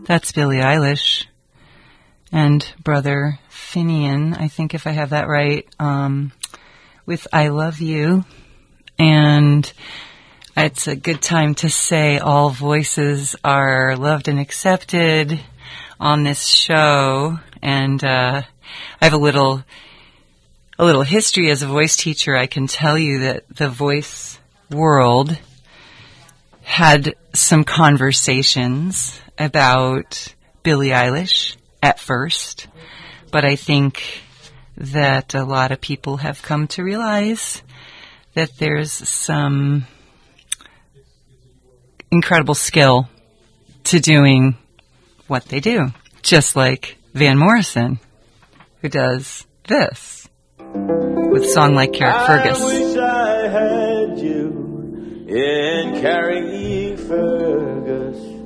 That's Billie Eilish and Brother Finian, I think if I have that right, with I Love You. And it's a good time to say all voices are loved and accepted on this show. And I have a little history as a voice teacher. I can tell you that the voice world had some conversations about Billie Eilish at first, but I think that a lot of people have come to realize that there's some incredible skill to doing what they do, just like Van Morrison, who does this with a song like Carrick Fergus. I wish I had you in Carrick Fergus.